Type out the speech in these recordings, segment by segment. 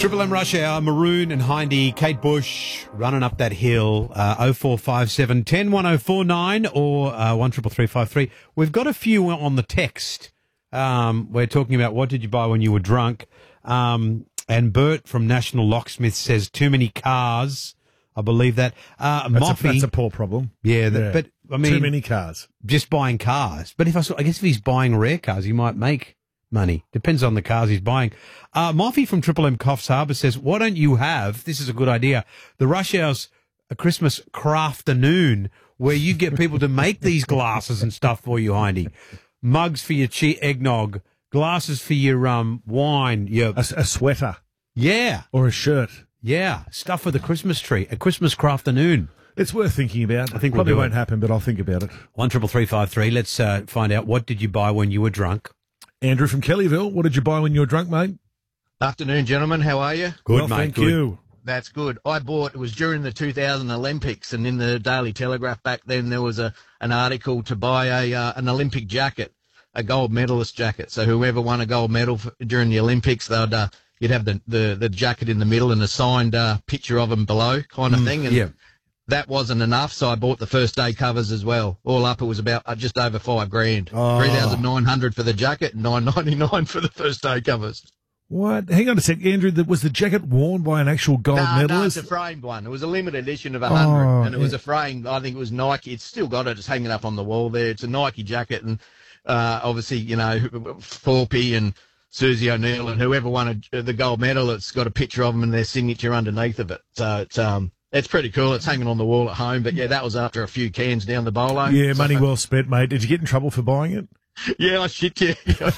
Triple M Rush Hour, Maroon and Hindy, Kate Bush running up that hill, 0457 10 1049 or 133353. We've got a few on the text. We're talking about what did you buy when you were drunk. And Bert from National Locksmith says too many cars. I believe that. That's a poor problem. Yeah, but I mean, too many cars. Just buying cars. But I guess if he's buying rare cars, he might make money. Depends on the cars he's buying. Moffy from Triple M Coffs Harbour says, why don't you have, this is a good idea, the Rush Hour's a Christmas crafternoon where you get people to make these glasses and stuff for you, Hindy. Mugs for your eggnog, glasses for your wine. A sweater. Yeah. Or a shirt. Yeah. Stuff for the Christmas tree. A Christmas crafternoon. It's worth thinking about. I think probably won't happen, but I'll think about it. 133353. Let's find out, what did you buy when you were drunk? Andrew from Kellyville, what did you buy when you were drunk, mate? Afternoon, gentlemen. How are you? Good, well, mate. Thank good. you. That's good. It was during the 2000 Olympics, and in the Daily Telegraph back then there was an article to buy an Olympic jacket, a gold medalist jacket. So whoever won a gold medal during the Olympics, you'd have the jacket in the middle and a signed picture of them below, kind of thing. And yeah. That wasn't enough, so I bought the first day covers as well. All up, it was about just over $5,000. Oh. 3,900 for the jacket and $999 for the first day covers. What? Hang on a sec, Andrew. Was the jacket worn by an actual gold medalist? No, it's a framed one. It was a limited edition of 100, and it was yeah. a framed. I think it was Nike. It's still got it. It's hanging up on the wall there. It's a Nike jacket, and obviously, Thorpe and Susie O'Neill and whoever won the gold medal, it's got a picture of them and their signature underneath of it. So it's pretty cool. It's hanging on the wall at home. But yeah, that was after a few cans down the bolo. Yeah, money well spent, mate. Did you get in trouble for buying it? Yeah, I shit you.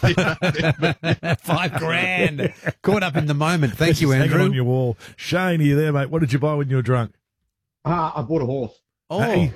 $5,000. Caught up in the moment. Thank you, Hanging Andrew. on your wall. Shane, are you there, mate? What did you buy when you were drunk? I bought a horse. Oh, Hey.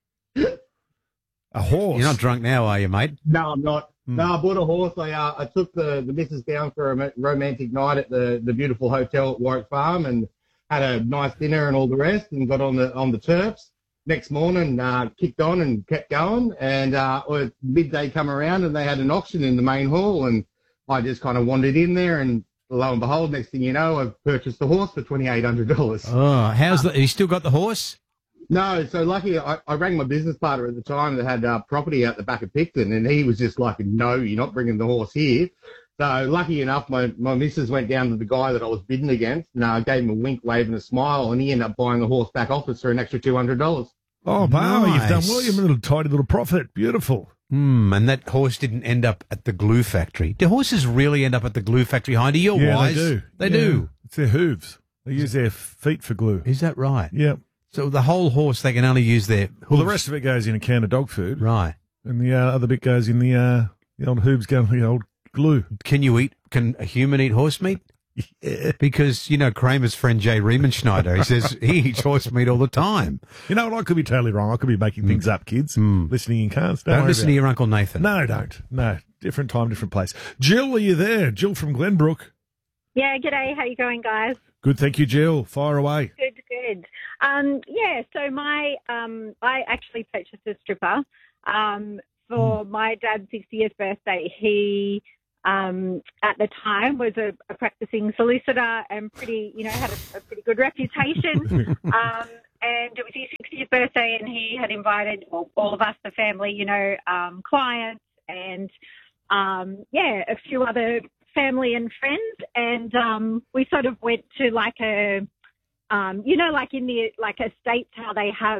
A horse? you're not drunk now, are you, mate? No, I'm not. No, I bought a horse. I took the missus down for a romantic night at the beautiful hotel at Warwick Farm and had a nice dinner and all the rest, and got on the turfs. Next morning, kicked on and kept going, and midday come around and they had an auction in the main hall, and I just kind of wandered in there, and lo and behold, next thing you know, I've purchased the horse for $2,800. Oh, have you still got the horse? No, so lucky I rang my business partner at the time that had property out the back of Picton, and he was just like, no, you're not bringing the horse here. So lucky enough, my missus went down to the guy that I was bidding against, and I gave him a wink, wave and a smile, and he ended up buying the horse back off us for an extra $200. Oh, wow, Nice. you've done well. You're a little tidy little profit. Beautiful. And that horse didn't end up at the glue factory. Do horses really end up at the glue factory, Hindy? You're wise. They do. They do. It's their hooves. They use their feet for glue. Is that right? Yeah. So the whole horse, they can only use their hooves. Well, the rest of it goes in a can of dog food. Right. And the other bit goes in the old hooves go in the old glue. Can a human eat horse meat? Yeah. Because, Kramer's friend Jay Riemenschneider, he says he eats horse meat all the time. You know what? I could be totally wrong. I could be making things up, kids. Listening in cars. Don't worry listen about to your Uncle Nathan. No, don't. No. Different time, different place. Jill, are you there? Jill from Glenbrook. Yeah, g'day. How you going, guys? Good, thank you, Jill. Fire away. Good. So I actually purchased a stripper for my dad's 60th birthday. He at the time was a practicing solicitor and had a pretty good reputation. And it was his 60th birthday, and he had invited all of us, the family, clients and a few other family and friends, and we sort of went to like a like in the estates how they have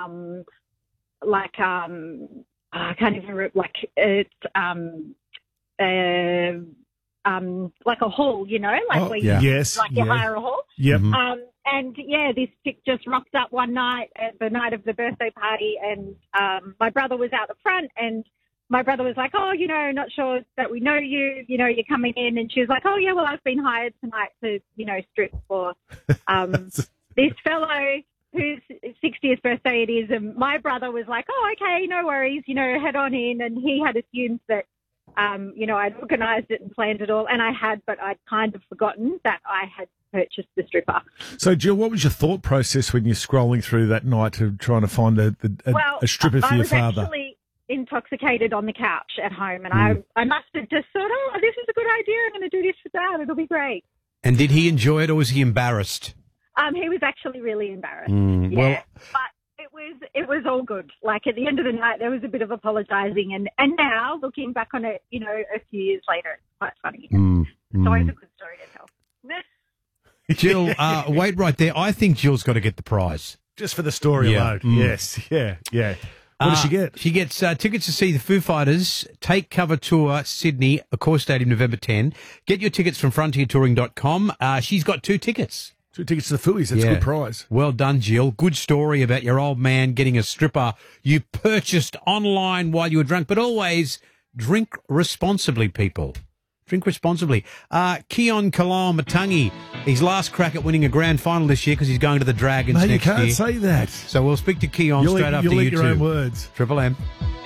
I can't even remember, it's like a hall, where you yes, you hire a hall. Yep. And this chick just rocked up one night at the night of the birthday party, and my brother was out the front, and my brother was like, oh, not sure that we know you, you're coming in. And she was like, oh, yeah, well, I've been hired tonight to, strip for this fellow whose 60th birthday it is. And my brother was like, oh, okay, no worries, head on in. And he had assumed that, I'd organised it and planned it all. And I had, but I'd kind of forgotten that I had purchased the stripper. So, Jill, what was your thought process when you're scrolling through that night to trying to find a stripper for your father? I was actually intoxicated on the couch at home, and I must have just thought, oh, this is a good idea. I'm going to do this for Dad. It'll be great. And did he enjoy it or was he embarrassed? He was actually really embarrassed. Mm, well- but it was all good. Like at the end of the night, there was a bit of apologising, and now looking back on it, a few years later, it's quite funny. It's always a good story to tell. Jill, wait right there. I think Jill's got to get the prize. Just for the story alone. Yes, yeah. What does she get? She gets tickets to see the Foo Fighters Take Cover Tour Sydney, Accor Stadium, November 10. Get your tickets from frontiertouring.com. She's got 2 tickets. 2 tickets to the Phillies. That's a good prize. Well done, Jill. Good story about your old man getting a stripper you purchased online while you were drunk, but always drink responsibly, people. Drink responsibly. Keon Kalamatangi, his last crack at winning a grand final this year because he's going to the Dragons next year. No, you can't say that. So we'll speak to Keon straight after you'll you eat your two. own words. Triple M.